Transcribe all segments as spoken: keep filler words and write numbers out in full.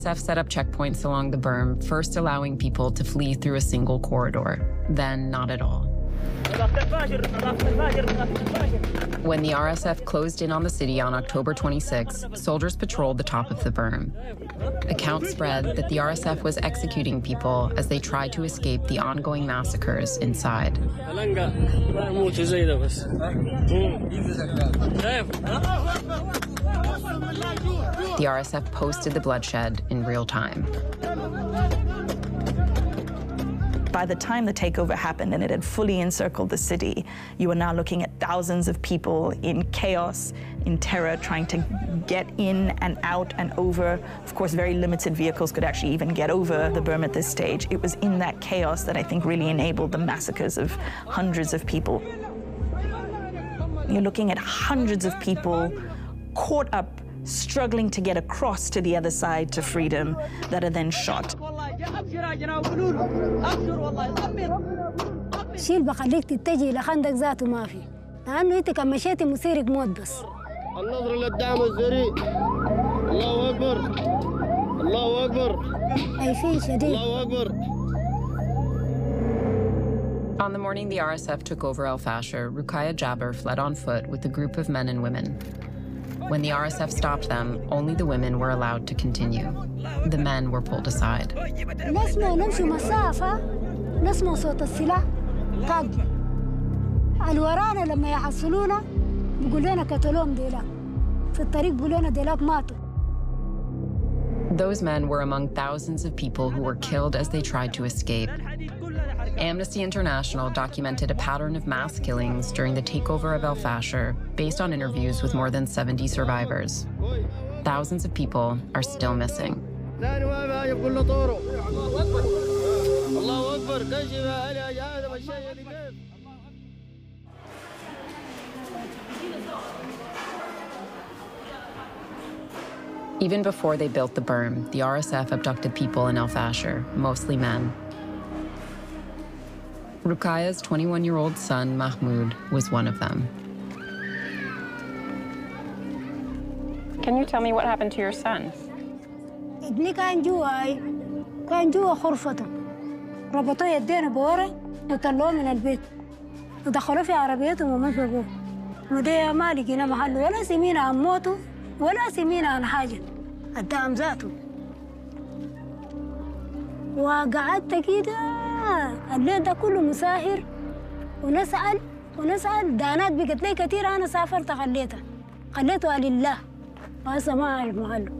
S F set up checkpoints along the berm, first allowing people to flee through a single corridor, then not at all. When the R S F closed in on the city on October twenty-sixth, soldiers patrolled the top of the berm. Accounts spread that the R S F was executing people as they tried to escape the ongoing massacres inside. The R S F posted the bloodshed in real time. By the time the takeover happened and it had fully encircled the city, you were now looking at thousands of people in chaos, in terror, trying to get in and out and over. Of course, very limited vehicles could actually even get over the berm at this stage. It was in that chaos that I think really enabled the massacres of hundreds of people. You're looking at hundreds of people caught up, struggling to get across to the other side to freedom, that are then shot. شيل بخليك تتجه لخندق ذاته ما في لأنه أنت كان مشيتي مصيرك موت بس. النظر للدعم الذريع. الله أكبر. الله أكبر. خايفين شديد. الله أكبر. On the morning the R S F took over El Fasher, Ruqayya Jaber fled on foot with a group of men and women. When the R S F stopped them, only the women were allowed to continue. The men were pulled aside. نسمع نمشي مسافة نسمع صوت السلاح طق الورانا لما يحصلونا بيقول لنا قتلوهم ديلاك في الطريق بيقول لنا ديلاك ماتوا. Those men were among thousands of people who were killed as they tried to escape. Amnesty International documented a pattern of mass killings during the takeover of El Fasher based on interviews with more than seventy survivors. Thousands of people are still missing. Even before they built the berm, the R S F abducted people in El Fasher, mostly men. Ruqayya's twenty-one-year-old son, Mahmoud, was one of them. Can you tell me what happened to your son? ابني كان جوا كان جوا غرفته ربطوه يدينا بورا وطلعوه من البيت ودخلوه في عربيتهم ومسكوه ودي ما لقينا محل ولا سمينا عن موته ولا سمينا عن حاجة الدعم ذاته وقعدت كده الليل ده كله مساهر ونسأل ونسأل دانات بقت لي كتير أنا سافرت خليتها خليتها لله وهسه ما أعرف محله.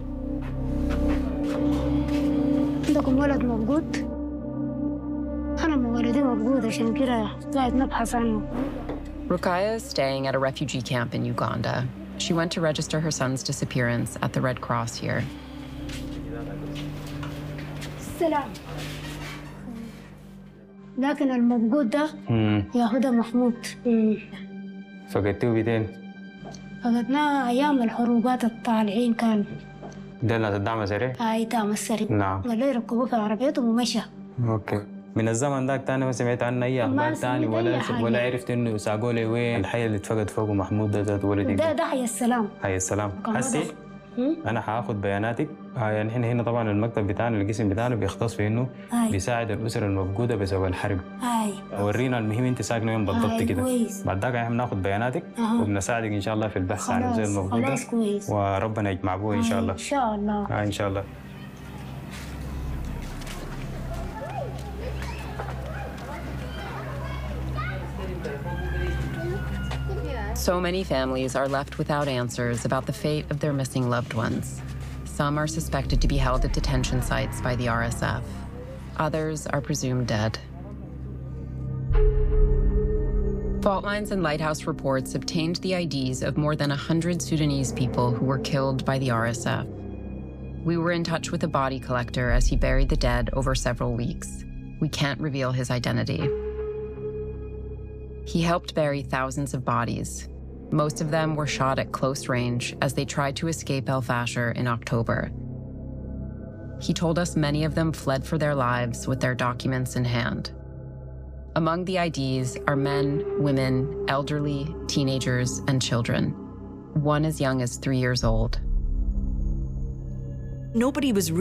عندكم ولد مفقود؟ أنا ولدي مفقود عشان كده قاعد نبحث عنه. Ruqayya is staying at a refugee camp in Uganda. She went to register her son's disappearance at the Red Cross here. السلام. لكن المفقود ده ياخدها محمود. فقدتيه بيدين؟ فقدناه أيام الحروبات الطالعين كان. ده اللي الدعم السريع؟ أي دعم السريع. نعم. قال لي ركبوه في عربيته ومشى. أوكي. من الزمن ذاك تاني ما سمعت عنه أي أخبار تاني ولا ولا عرفت إنه ساقوا لي وين الحي اللي اتفقد فوقه محمود ده ذات ولدي؟ ده ده حي السلام. حي السلام. هسي أنا حاخذ بياناتك. يعني إحنا هنا طبعًا المكتب بتاعنا القسم بتاعنا بيختص في إنه بيساعد الأسر المفقودة بسبب الحرب. أي. ورينا المهم أنت ساكنة وين بالضبط كده. بعد ذاك إحنا بناخذ بياناتك وبنساعدك إن شاء الله في البحث عن الأسر المفقودة. خلاص كويس. وربنا يجمع بوه إن شاء الله. إن شاء الله. آه إن شاء الله. So many families are left without answers about the fate of their missing loved ones. Some are suspected to be held at detention sites by the R S F. Others are presumed dead. Fault Lines and Lighthouse reports obtained the I Ds of more than one hundred Sudanese people who were killed by the R S F. We were in touch with a body collector as he buried the dead over several weeks. We can't reveal his identity. He helped bury thousands of bodies. Most of them were shot at close range as they tried to escape El Fasher in October. He told us many of them fled for their lives with their documents in hand. Among the I Ds are men, women, elderly, teenagers, and children, one as young as three years old. Nobody was